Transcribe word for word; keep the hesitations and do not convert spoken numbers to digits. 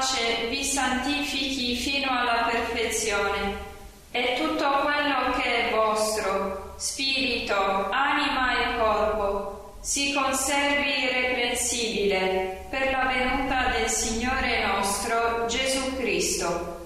pace vi santifichi fino alla perfezione, e tutto quello che è vostro, spirito, anima e corpo, si conservi irreprensibile per la venuta del Signore nostro Gesù Cristo.